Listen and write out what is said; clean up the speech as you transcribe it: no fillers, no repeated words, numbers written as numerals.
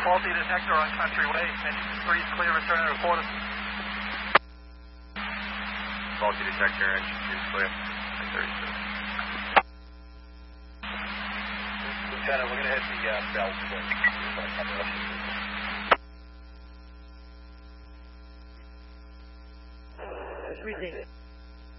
Faulty detector on Country Way. Engine 3 is clear, return and report us. Faulty detector, engine 2 is clear. 36. Lieutenant, we're going to hit the belt switch. Just reading.